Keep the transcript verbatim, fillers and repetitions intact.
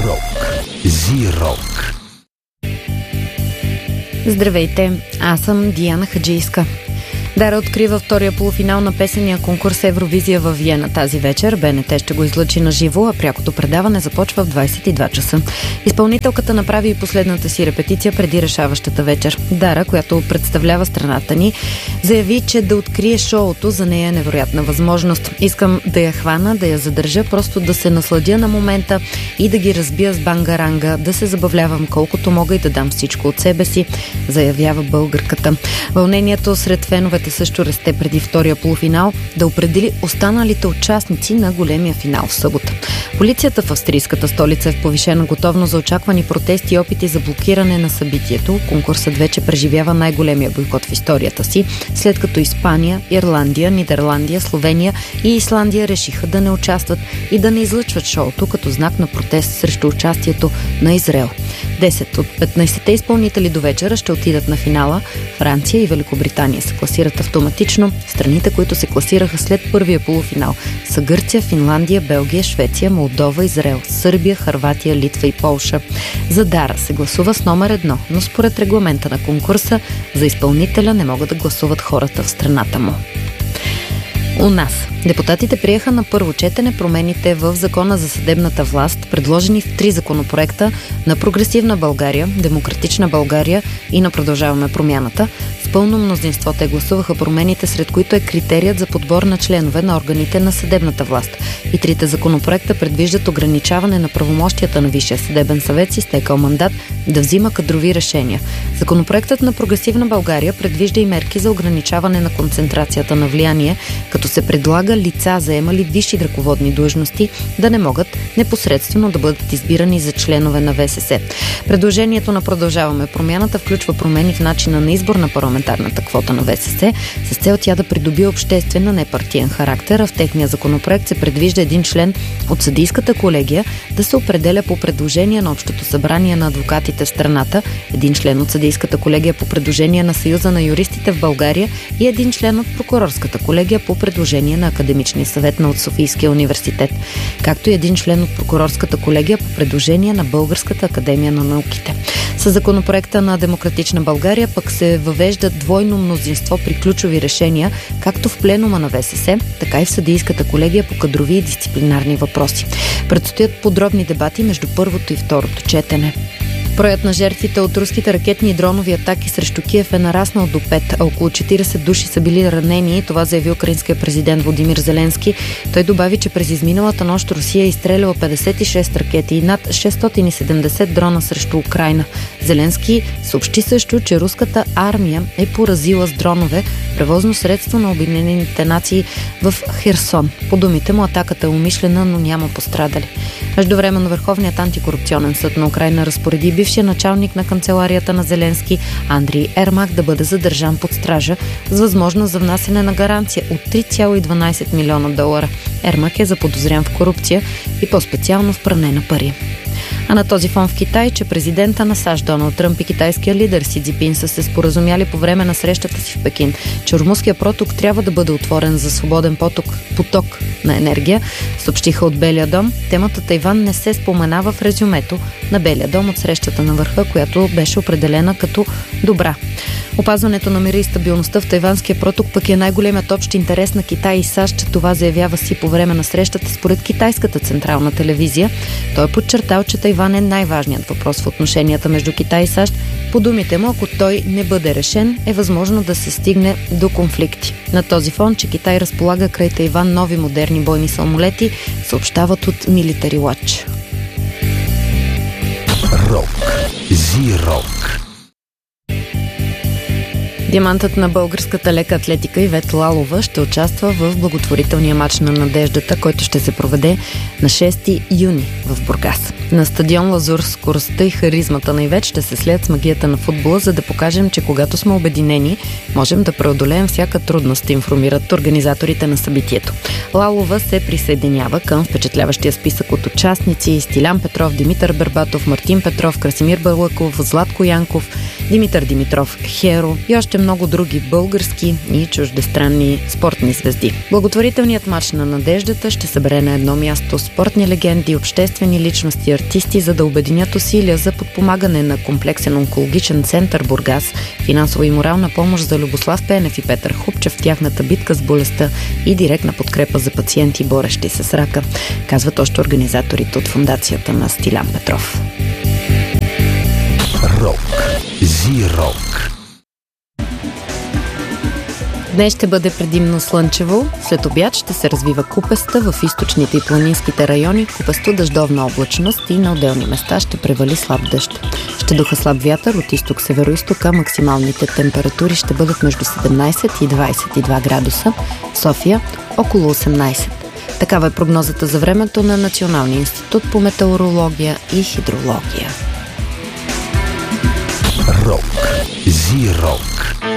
Рок. Зи-рок. Здравейте, аз съм Диана Хаджийска. Дара открива втория полуфинал на песения конкурс Евровизия във Виена тази вечер. БНТ ще го излъчи на живо, а прякото предаване започва в двадесет и два часа. Изпълнителката направи и последната си репетиция преди решаващата вечер. Дара, която представлява страната ни, заяви, че да открие шоуто за нея е невероятна възможност. Искам да я хвана, да я задържа, просто да се насладя на момента и да ги разбия с бангаранга, да се забавлявам колкото мога и да дам всичко от себе си, заявява българката. Вълнението сред феновете също расте преди втория полуфинал да определи останалите участници на големия финал в събота. Полицията в австрийската столица е в повишена готовност за очаквани протести и опити за блокиране на събитието. Конкурсът вече преживява най-големия бойкот в историята си, след като Испания, Ирландия, Нидерландия, Словения и Исландия решиха да не участват и да не излъчват шоуто като знак на протест срещу участието на Израел. десет от петнадесетте изпълнители до вечера ще отидат на финала. Франция и Великобритания се класират автоматично. Страните, които се класираха след първия полуфинал, са Гърция, Финландия, Белгия, Швеция, Молдова, Израел, Сърбия, Хърватия, Литва и Полша. За Дара се гласува с номер едно, но според регламента на конкурса за изпълнителя не могат да гласуват хората в страната му. У нас депутатите приеха на първо четене промените в Закона за съдебната власт, предложени в три законопроекта на Прогресивна България, Демократична България и на Продължаваме промяната. С пълно мнозинство те гласуваха промените, сред които е критерият за подбор на членове на органите на съдебната власт. И трите законопроекта предвиждат ограничаване на правомощията на Висшия съдебен съвет с изтекъл мандат да взима кадрови решения. Законопроектът на Прогресивна България предвижда и мерки за ограничаване на концентрацията на влияние, като се предлага лица, заемали висши ръководни длъжности, да не могат непосредствено да бъдат избирани за членове на ВСС. Предложението на Продължаваме промяната включва промени в начина на избор на парламентарната квота на ВСС, с цел тя да придобие обществен, а не партиен характер, а в техния законопроект се предвижда един член от съдийската колегия да се определя по предложение на Общото събрание на адвокатите в страната, един член от съдийската колегия по предложение на Съюза на юристите в България и един член от прокурорската колегия по предложение на Академичния съвет на Софийския университет, както и един член от прокурорската колегия по предложение на Българската академия на науките. Със законопроекта на Демократична България пък се въвежда двойно мнозинство при ключови решения, както в пленума на ВСС, така и в съдийската колегия по кадрови и дисциплинарни въпроси. Предстоят подробни дебати между първото и второто четене. Броят на жертвите от руските ракетни и дронови атаки срещу Киев е нараснал до пет, а около четиридесет души са били ранени. Това заяви украинския президент Володимир Зеленски. Той добави, че през изминалата нощ Русия е изстреляла петдесет и шест ракети и над шестстотин и седемдесет дрона срещу Украйна. Зеленски съобщи също, че руската армия е поразила с дронове превозно средство на Обединените нации в Херсон. По думите му, атаката е умишлена, но няма пострадали. Междувременно Върховният антикорупционен съд на Украйна разпореди бившия началник на канцеларията на Зеленски Андрий Ермак да бъде задържан под стража с възможност за внасяне на гаранция от три цяло и дванадесет милиона долара. Ермак е заподозрян в корупция и по-специално в пране на пари. А на този фон в Китай, че президента на САЩ Доналд Тръмп и китайския лидер Си Цзинпин са се споразумяли по време на срещата си в Пекин, че Ормузския проток трябва да бъде отворен за свободен поток, поток на енергия, съобщиха от Белия дом. Темата Тайван не се споменава в резюмето на Белия дом от срещата на върха, която беше определена като добра. Опазването на мира и стабилността в Тайванския проток пък е най-големият общ интерес на Китай и САЩ. Това заявява Си по време на срещата според китайската централна телевизия. Той е подчертал, че Тайван е най-важният въпрос в отношенията между Китай и САЩ. По думите му, ако той не бъде решен, е възможно да се стигне до конфликти. На този фон, че Китай разполага край Тайван нови модерни бойни самолети, съобщават от Military Watch. Рок. Зи-рок. Диамантът на българската лека атлетика Ивет Лалова ще участва в благотворителния мач на надеждата, който ще се проведе на шести юни в Бургас. На стадион Лазур скоростта и харизмата на Ивет ще се слеят с магията на футбола, за да покажем, че когато сме обединени, можем да преодолеем всяка трудност, информират организаторите на събитието. Лалова се присъединява към впечатляващия списък от участници: Стилян Петров, Димитър Бербатов, Мартин Петров, Красимир Балъков, Златко Янков Димитър Димитров Херо и още много други български и чуждестранни спортни звезди. Благотворителният мач на надеждата ще събере на едно място спортни легенди, обществени личности, артисти, за да обединят усилия за подпомагане на комплексен онкологичен център Бургас, финансова и морална помощ за Любослав Пенев и Петър Хупчев в тяхната битка с болестта и директна подкрепа за пациенти, борещи се с рака, казват още организаторите от фондацията на Стилян Петров. Рок. Зи-рок. Днес ще бъде предимно слънчево, след обяд ще се развива купеста в източните и планинските райони, купесто дъждовна облачност и на отделни места ще превали слаб дъжд. Ще духа слаб вятър от изток-североизтока, максималните температури ще бъдат между седемнайсет и двайсет и два градуса, София около осемнайсет. Такава е прогнозата за времето на Националния институт по метеорология и хидрология. Рок. Зи-рок.